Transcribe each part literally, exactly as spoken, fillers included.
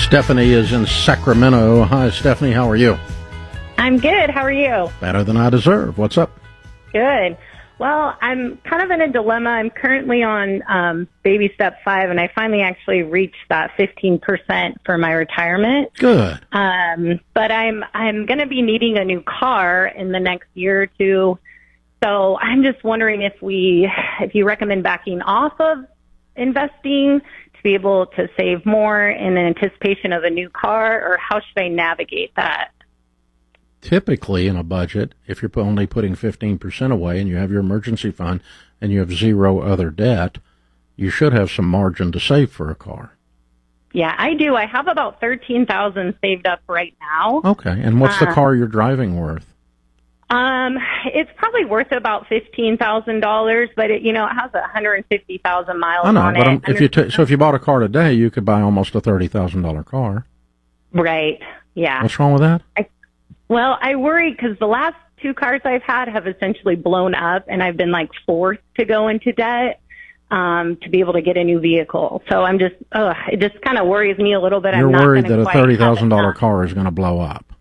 Stephanie is in Sacramento. Hi, Stephanie. How are you? I'm good. How are you? Better than I deserve. What's up? Good. Well, I'm kind of in a dilemma. I'm currently on um, baby step five, and I finally actually reached that fifteen percent for my retirement. Good. Um, but I'm I'm going to be needing a new car in the next year or two. So I'm just wondering if we, if you recommend backing off of investing to be able to save more in anticipation of a new car, or how should I navigate that? Typically, in a budget, if you're only putting fifteen percent away and you have your emergency fund and you have zero other debt, you should have some margin to save for a car. Yeah, I do. I have about thirteen thousand dollars saved up right now. Okay. And what's uh, the car you're driving worth? Um, it's probably worth about fifteen thousand dollars, but it, you know, it has one hundred fifty thousand miles I know, on but it. I'm, if you t- so if you bought a car today, you could buy almost a thirty thousand dollars car. Right. Yeah. What's wrong with that? I, well, I worry because the last two cars I've had have essentially blown up, and I've been like forced to go into debt um, to be able to get a new vehicle. So I'm just, ugh, it just kind of worries me a little bit. You're I'm not worried that a quite thirty thousand dollars have it car is going to blow up.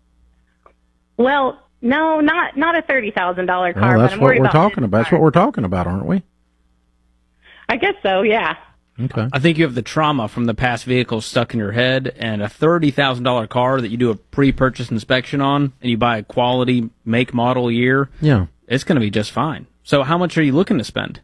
Well, no, not not a thirty thousand dollars car. Well, that's but I'm what worried we're about talking this about. That's car. what we're talking about, aren't we? I guess so. Yeah. Okay. I think you have the trauma from the past vehicles stuck in your head, and a thirty thousand dollars car that you do a pre-purchase inspection on, and you buy a quality make, model, year, Yeah. it's going to be just fine. So how much are you looking to spend?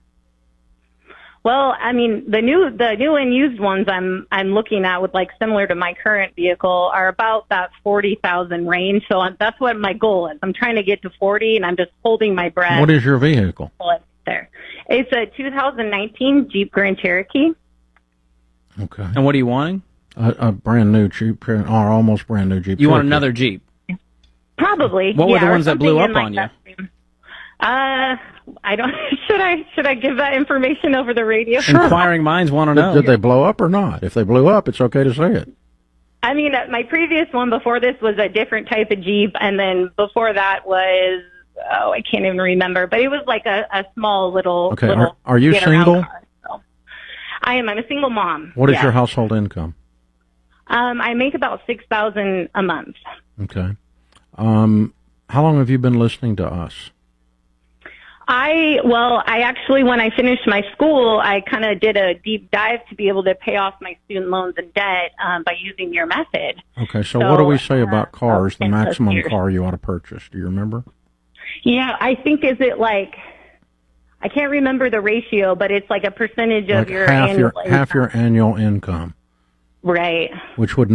Well, I mean, the new the new and used ones I'm I'm looking at with like similar to my current vehicle are about that forty thousand range. So I'm, that's what my goal is. I'm trying to get to forty, and I'm just holding my breath. What is your vehicle? There, it's a two thousand nineteen Jeep Grand Cherokee. Okay. And what are you wanting? A, a brand new Jeep, or almost brand new Jeep. You want Cherokee. another Jeep. Probably. What were yeah, the or ones that blew something up in, like, on you? that same- Uh, I don't. Should I should I give that information over the radio? Inquiring minds want to Did, know. did they blow up or not? If they blew up, it's okay to say it. I mean, uh, my previous one before this was a different type of Jeep, and then before that was, oh, I can't even remember, but it was like a, a small little. Okay, little are- are you get-around single? car, so. I am. I'm a single mom. What is yes. your household income? Um, I make about six thousand a month. Okay. Um, how long have you been listening to us? I, well, I actually, when I finished my school, I kind of did a deep dive to be able to pay off my student loans and debt um, by using your method. Okay, so, So, what do we say uh, about cars, the oh, maximum years. car you ought to purchase? Do you remember? Yeah, I think, is it like, I can't remember the ratio, but it's like a percentage of Like your half annual your half income. your annual income, Right. which would